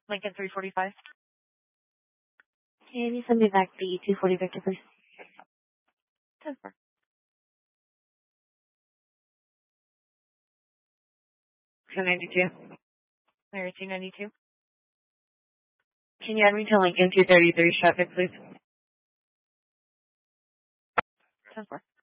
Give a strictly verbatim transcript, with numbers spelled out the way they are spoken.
Lincoln three forty-five. Can you send me back the two forty Victor, please? ten four. two ninety-two. Mary two ninety-two. Can you add me to Lincoln two thirty-three traffic, please? ten four.